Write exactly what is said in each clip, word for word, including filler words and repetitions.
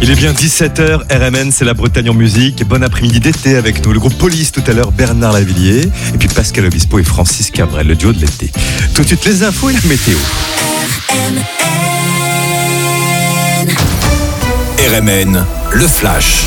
Il est bien dix-sept heures, R M N, c'est la Bretagne en musique. Bon après-midi d'été avec nous. Le groupe Police tout à l'heure, Bernard Lavilliers. Et puis Pascal Obispo et Francis Cabrel, le duo de l'été. Tout de suite, les infos et la météo. R M N. R M N, le flash.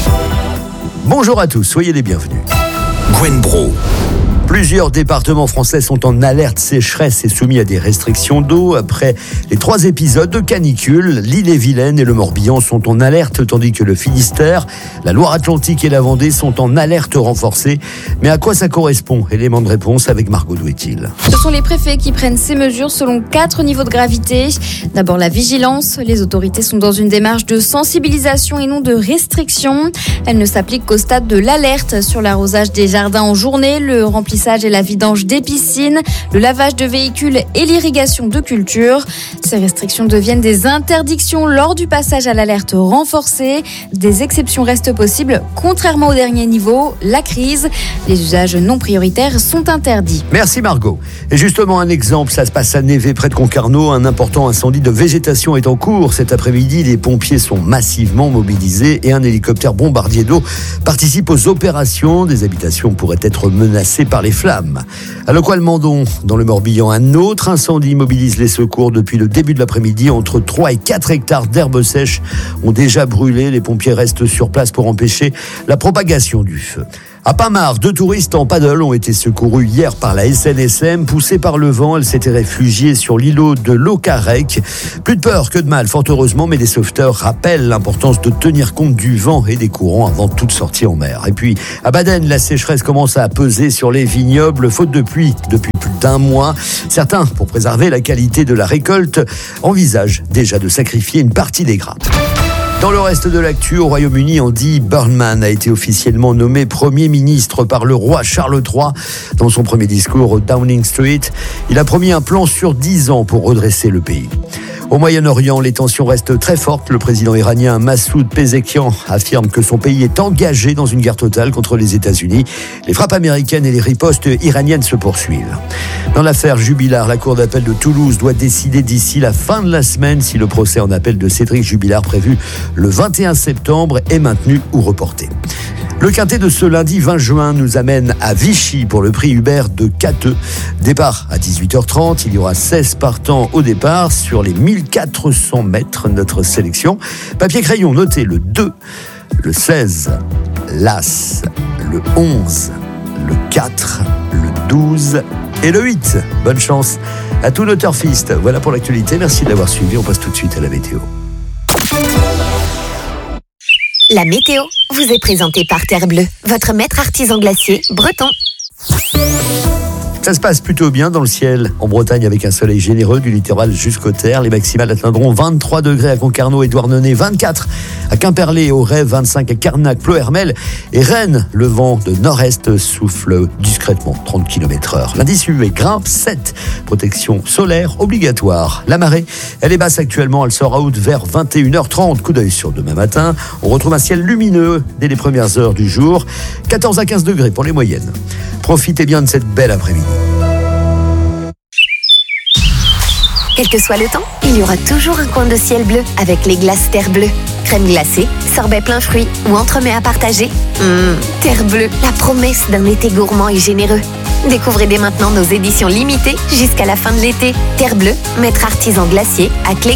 Bonjour à tous, soyez les bienvenus. Gwen Bro. Plusieurs départements français sont en alerte sécheresse et soumis à des restrictions d'eau. Après les trois épisodes de canicule, l'Ille-et-Vilaine et le Morbihan sont en alerte, tandis que le Finistère, la Loire-Atlantique et la Vendée sont en alerte renforcée. Mais à quoi ça correspond ? Élément de réponse avec Margot Douetil. Ce sont les préfets qui prennent ces mesures selon quatre niveaux de gravité. D'abord la vigilance. Les autorités sont dans une démarche de sensibilisation et non de restriction. Elle ne s'applique qu'au stade de l'alerte sur l'arrosage des jardins en journée, le remplissage et la vidange des piscines, le lavage de véhicules et l'irrigation de cultures. Ces restrictions deviennent des interdictions lors du passage à l'alerte renforcée. Des exceptions restent possibles, contrairement au dernier niveau, la crise. Les usages non prioritaires sont interdits. Merci Margot. Et justement un exemple, ça se passe à Névé près de Concarneau. Un important incendie de végétation est en cours. Cet après-midi, les pompiers sont massivement mobilisés et un hélicoptère bombardier d'eau participe aux opérations. Des habitations pourraient être menacées par les flammes. À Lecoq-Mandon, dans le Morbihan, un autre incendie mobilise les secours depuis le début de l'après-midi. Entre trois et quatre hectares d'herbes sèches ont déjà brûlé. Les pompiers restent sur place pour empêcher la propagation du feu. À Pamar, deux touristes en paddle ont été secourus hier par la S N S M. Poussée par le vent, elle s'était réfugiée sur l'îlot de Locarec. Plus de peur que de mal, fort heureusement, mais les sauveteurs rappellent l'importance de tenir compte du vent et des courants avant toute sortie en mer. Et puis, à Baden, la sécheresse commence à peser sur les vignobles, faute de pluie depuis plus d'un mois. Certains, pour préserver la qualité de la récolte, envisagent déjà de sacrifier une partie des grappes. Dans le reste de l'actu, au Royaume-Uni, Andy Burnham a été officiellement nommé Premier ministre par le roi Charles trois. Dans son premier discours au Downing Street, il a promis un plan sur dix ans pour redresser le pays. Au Moyen-Orient, les tensions restent très fortes. Le président iranien Massoud Pezeshkian affirme que son pays est engagé dans une guerre totale contre les États-Unis. Les frappes américaines et les ripostes iraniennes se poursuivent. Dans l'affaire Jubilard, la cour d'appel de Toulouse doit décider d'ici la fin de la semaine si le procès en appel de Cédric Jubilard prévu le vingt et un septembre est maintenu ou reporté. Le quintet de ce lundi vingt juin nous amène à Vichy pour le prix Hubert de Cateux. Départ à dix-huit heures trente, il y aura seize partants au départ sur les mille quatre cents mètres. Notre sélection. Papier crayon, notez le deux, le seize, l'As, le onze, le quatre, le douze et le huit. Bonne chance à tous nos turfistes. Voilà pour l'actualité, merci de l'avoir suivi. On passe tout de suite à la météo. La météo vous est présentée par Terre Bleue, votre maître artisan glacier breton. Ça se passe plutôt bien dans le ciel en Bretagne avec un soleil généreux du littoral jusqu'aux terres. Les maximales atteindront vingt-trois degrés à Concarneau et Douarnenez, vingt-quatre à Quimperlé, au Rêve, vingt-cinq à Carnac, Ploërmel et Rennes. Le vent de nord-est souffle discrètement, trente kilomètres heure. L'indice U V grimpe, sept. Protection solaire obligatoire. La marée, elle est basse actuellement, elle sera haute vers vingt et une heures trente. Coup d'œil sur demain matin. On retrouve un ciel lumineux dès les premières heures du jour. quatorze à quinze degrés pour les moyennes. Profitez bien de cette belle après-midi. Quel que soit le temps, il y aura toujours un coin de ciel bleu avec les glaces Terre Bleue. Crème glacée, sorbet plein fruits ou entremets à partager. Mmh, Terre Bleue, la promesse d'un été gourmand et généreux. Découvrez dès maintenant nos éditions limitées jusqu'à la fin de l'été. Terre Bleue, maître artisan glacier à Clé.